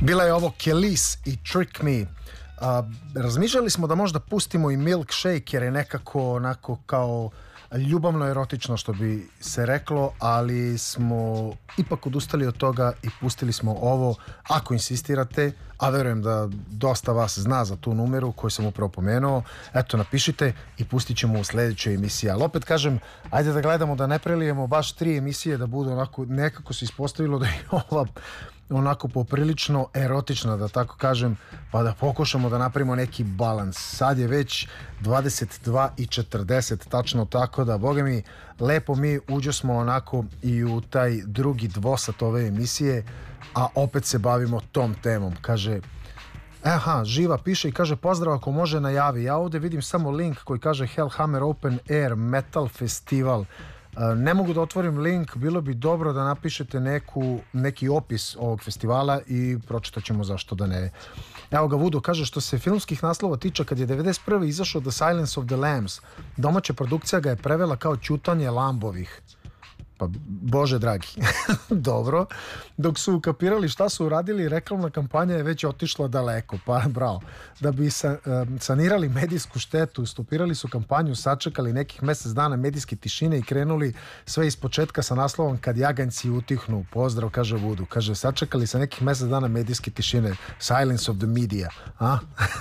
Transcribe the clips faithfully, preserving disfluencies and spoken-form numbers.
Bila je ovo Kelis i Trick Me. A, razmišljali smo da možda pustimo i Milkshake jer je nekako onako kao ljubavno erotično što bi se reklo, ali smo ipak odustali od toga i pustili smo ovo. Ako insistirate, a verujem da dosta vas zna za tu numeru koju sam upravo pomenuo, eto napišite i pustit ćemo u sljedećoj emisiji. Ali opet kažem, ajde da gledamo da ne prelijemo baš tri emisije, da budu onako, nekako se ispostavilo da je ova onako poprilično erotična, da tako kažem, pa da pokušamo da napravimo neki balans. Sad je već dvadeset dva i četrdeset, tačno tako da, boga mi, lepo mi uđo smo onako i u taj drugi dvosat ove emisije, a opet se bavimo tom temom. Kaže, aha, Živa piše i kaže, pozdrav ako može najavi. Ja ovdje vidim samo link koji kaže Hellhammer Open Air Metal Festival. Ne mogu da otvorim link, bilo bi dobro da napišete neku, neki opis ovog festivala i pročitat ćemo zašto da ne. Evo ga, Vudo kaže, što se filmskih naslova tiče, kad je devedeset prve izašao The Silence of the Lambs, domaća produkcija ga je prevela kao Ćutanje lambovih. Pa, Bože dragi, dobro. Dok su ukapirali šta su uradili, reklamna kampanja je već otišla daleko, pa bravo. Da bi sa, sanirali medijsku štetu, stopirali su kampanju, sačekali nekih mjesec dana medijske tišine i krenuli sve iz početka sa naslovom Kad jaganjci utihnu. Pozdrav, kaže Vudu. Kaže, sačekali sa nekih mjesec dana medijske tišine. Silence of the media. A?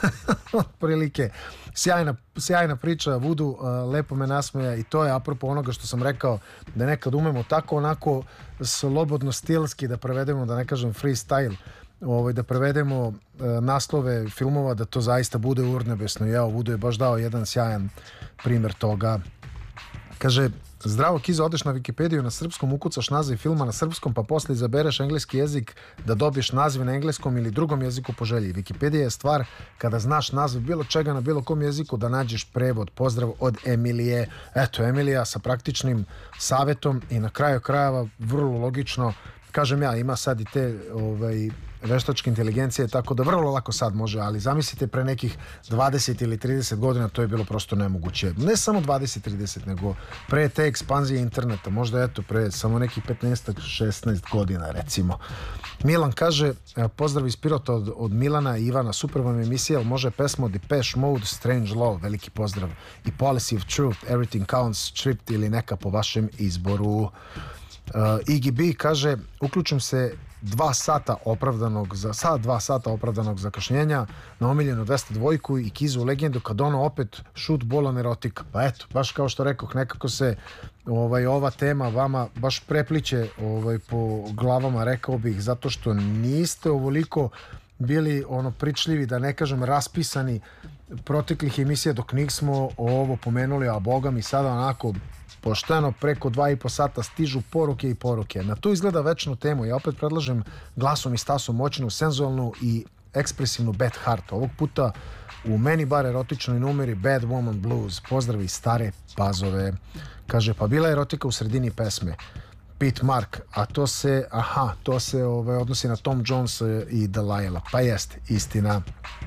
Prilike. Sjajna, sjajna priča, Vudu, uh, lepo me nasmeja i to je apropo onoga što sam rekao, da nekad umemo tako onako slobodno stilski da prevedemo, da ne kažem freestyle, ovaj, da prevedemo uh, naslove filmova da to zaista bude urnebesno. I evo, Vudu je baš dao jedan sjajan primjer toga. Kaže, zdravo Kiza, odeš na Wikipediju na srpskom, ukucaš naziv filma na srpskom, pa posle izabereš engleski jezik da dobiješ naziv na engleskom ili drugom jeziku po želji. Wikipedija je stvar kada znaš naziv bilo čega na bilo kom jeziku da nađeš prevod. Pozdrav od Emilije. Eto, Emilija sa praktičnim savjetom i na kraju krajeva vrlo logično, kažem ja, ima sad i te ovaj, veštačke inteligencije, tako da vrlo lako sad može, ali zamislite pre nekih dvadeset ili trideset godina to je bilo prosto nemoguće. Ne samo dvadeset trideset, nego pre te ekspanzije interneta, možda eto pre samo nekih petnaest šesnaest godina recimo. Milan kaže, pozdrav iz Pirota od, od Milana i Ivana, super vam emisija, ali može pesma od Depeche Mode, Strange Love, veliki pozdrav, i Policy of Truth, Everything Counts, Stripped ili neka po vašem izboru. Uh, Iggy B kaže, uključim se dva sata opravdanog za sad dva sata opravdanog zakašnjenja na omiljenu dvesta dva i Kizu legendu kad ono opet šut bolan erotika. Pa eto, baš kao što rekoh, nekako se ovaj, ova tema vama baš prepliče ovaj, po glavama, rekao bih, zato što niste ovoliko bili ono pričljivi, da ne kažem raspisani proteklih emisija dok nismo ovo pomenuli, a boga mi sada onako pošteno preko dva i po sata stižu poruke i poruke. Na tu izgleda večnu temu. Ja opet predlažem glasom i stasom moćnu, senzualnu i ekspresivnu Beth Hart. Ovog puta u meni bar erotičnoj numeri Bad Woman Blues. Pozdravi Stare Pazove. Kaže, pa bila erotika u sredini pesme. Pete Mark, a to se, aha, to se ovaj, odnosi na Tom Jones i Delilah. Pa jeste, istina.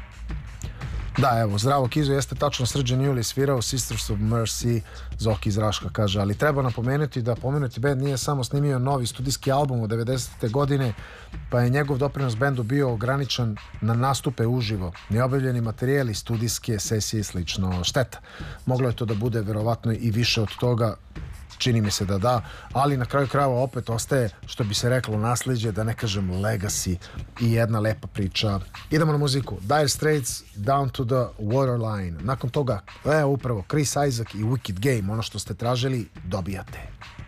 Da, evo, zdravo Kizo, jeste tačno, Srđan Juli svirao Sisters of Mercy, Zoki iz Raška kaže, ali treba napomenuti da pomenuti band nije samo snimio novi studijski album od devedesete godine, pa je njegov doprinos bendu bio ograničen na nastupe uživo, neobjavljeni materijali, studijske sesije i slično. Šteta, moglo je to da bude verovatno i više od toga, čini mi se da da, ali na kraju krajeva opet ostaje, što bi se reklo, naslijeđe, da ne kažem legacy, i jedna lepa priča. Idemo na muziku. Dire Straits, Down to the Waterline. Nakon toga, evo upravo Chris Isaak i Wicked Game, ono što ste tražili, dobijate.